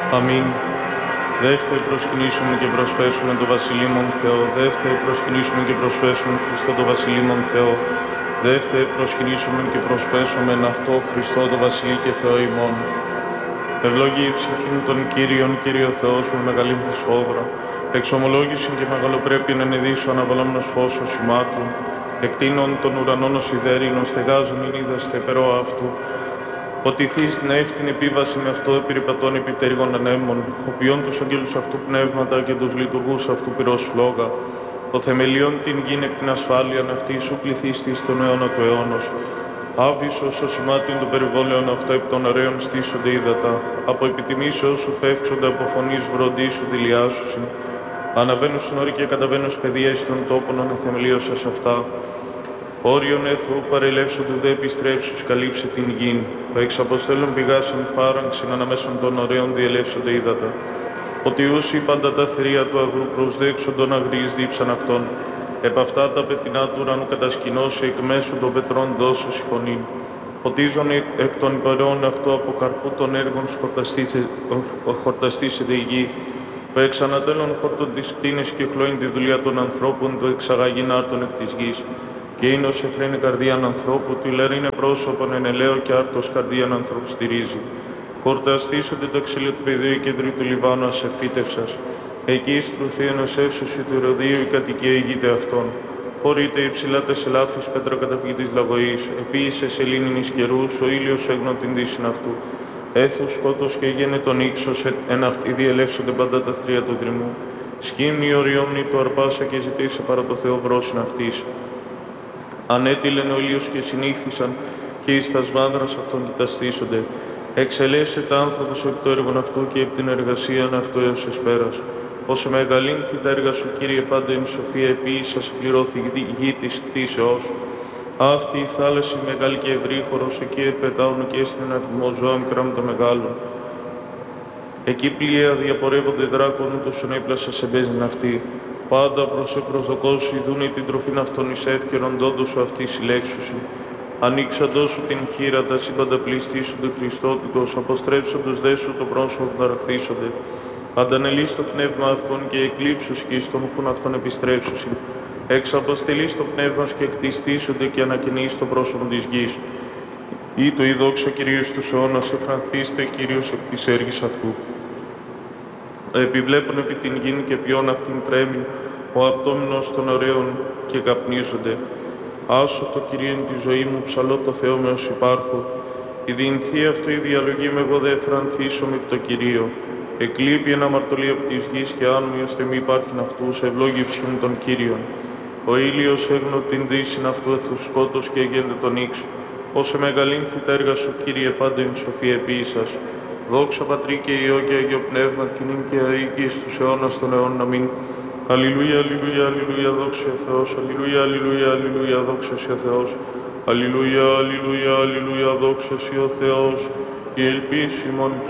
Αμήν. Δεύτε προσκυνήσουμε και προσπέσουμε το Βασιλείμον Θεό. Δεύτε προσκυνήσουμε και προσπέσουμε Χριστό το Βασιλείμον Θεό. Δεύτε προσκυνήσουμε και προσπέσουμε αυτό Χριστό το Βασιλεί και Θεό ημών. Ευλόγη η ψυχή μου των Κύριων, Κύριο Θεός με μεγαλύνθη σφόδρα. Εξομολόγησιν και μεγαλοπρέπειαν ενεδίσου αναβαλόμενος φώσος ημάτων. Εκτείνων των ουρανών ως ιδέρινο, στεγάζουν ηρίδας θεπερό αυτού. Οτιθείς την εύτην επίβαση με αυτό επιρρυπατών επιτέργων ανέμων, οποιών τους αγγέλους αυτού πνεύματα και τους λειτουργούς αυτού πυρός φλόγα. Ο θεμελιών την γην εκ την ασφάλειαν αυτή σου πληθύστη στον αιώνα του αιώνος. Άβυσος ο σημάτιον των περιβόλαιων αυτό επ' των ωραίων στήσονται ύδατα. Από επιτιμήσεως σου φεύξονται από φωνής βροντί σου δηλιάσουσιν. Αναβαίνουν στην όρη και καταβαίνουν παιδεία εις των τόπων ανεθεμελίωσας αυτά. Όριον έθου παρελεύσου του δε επιστρέψους καλύψε την γην. Ο εξ αποστέλων πηγάσιν φάραγξιν αναμέσων των ωραίων διελεύσονται ύδατα. Ότι ούσι πάντα τα θηρία του αγρού προσδέξοντον αγρείς δίψαν αυτών. Επ' αυτά τα πετεινά του ουρανού κατασκηνώσει εκ μέσου των πετρών δώσος φωνήν. Ποτίζον εκ των υπερών αυτό από καρπού των έργων χορταστήσεται η γη. Ο εξ ανατέλων χορτών της κτίνης και χλώην τη δουλειά των ανθρώπων του εξαγαγήν άρτων εκ της γης. Και είναι ως εφραίνει καρδίαν ανθρώπου, του είναι πρόσωπον εν ελαίο και άρτος καρδίαν ανθρώπου στηρίζει. Χορταστήσονται το ξύλο του πεδίου κεντρίου του Λιβάνου ασεφύτευσας. Εκεί στρουθεί ενός εύσωση του Ηρωδίου η κατοικία ηγείται αυτών. Χωρείται υψηλά τες ελάφης πέτρα καταφυγητής λαγωής. Επίησες σελήνινης καιρούς, ο ήλιος έγνω την δύσιν αυτού. Έθους σκότος και γένε τον ύξος, εν αυτοί διελεύσονται πάντα τα θρία του δρυμού. Σκύμνη οριόμνη του αρπάσα και ζητήσε παρά το Θεό βρόσιν αυτής. Ανέτειλεν ο ήλιος και συνήθισαν, και εις τα σμάδρας αυτών κοιταστήσονται. Εξελεύσεται άνθρωπος επί το έργον αυτού και επί την εργασίαν αυτού έως εσπέρας. Ώσε μεγαλύνθη τα έργα σου, Κύριε, πάντα η σοφία επίησας πληρώθη γη της κτήσεώς. Αυτή η θάλασσα μεγάλη και ευρύχωρος, εκεί επετάουν και στην αριθμό ζώα μικρά με το μεγάλο. Εκεί πλοία διαπορεύονται δράκων, ούτως ενέπλασα σε μπέζιν αυτή. Πάντα προς προσδοκώσου ειδούνε την τροφήν αυτών εις εύκαιρον δόντος σου αυτή συλλέξουσι. Ανοίξαντός σου την χείρα, τα σύμπαντα πληστήσου του Χριστότητος, αποστρέψαντος δε σου το πρόσωπο παραχθήσονται. Αντανελείς το πνεύμα αυτών και εκλείψους και εις τον χουν αυτών επιστρέψουσι. Εξαποστελείς το πνεύμα και εκτιστήσονται και ανακαινείς το πρόσωπο της γης. Ή το η δόξα Κυρίως τους αιώνας, εφρανθήστε Κύριος εκ της έργης αυτού. Επιβλέπουν επί την γην και ποιόν αυτήν τρέμει, ο απτόμενος των ωραίων και καπνίζονται. Άσο το Κυρίον τη ζωή μου, ψαλώ το Θεό με ως υπάρχω. Η διηνθή αυτό η διαλογή με εγώ δε εφρανθήσω με το Κυρίο. Εκλείπει ένα αμαρτωλή από της γης και άνομοι ώστε μη υπάρχειν αυτούς, ευλόγη ψυχήν των Κύριων. Ο ήλιος έγνω την δύσιν αυτού εθους σκότος και έγεντε τον ύξο. Όσε μεγαλύνθη τα έργα σου, Κύριε, πάντα εν σοφία επίησας. Δόξα Πατρί και Υιό και Αγίο Πνεύμα, κοινήν και αίκη στους αιώνας των αιώνων. Αμήν. Αλληλούια, αλληλούια, αλληλούια, δόξα ο Θεός. Αλληλούια, αλληλούια, αλληλούια, δόξα ο Θεός. Αλληλούια, αλληλούια, αλληλούια, δόξα ο Θεός. Η ελπίση ημών